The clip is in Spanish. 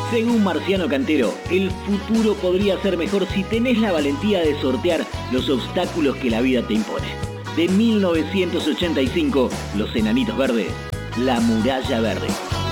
Según Marciano Cantero, el futuro podría ser mejor si tenés la valentía de sortear los obstáculos que la vida te impone. De 1985, Los Enanitos Verdes, La Muralla Verde.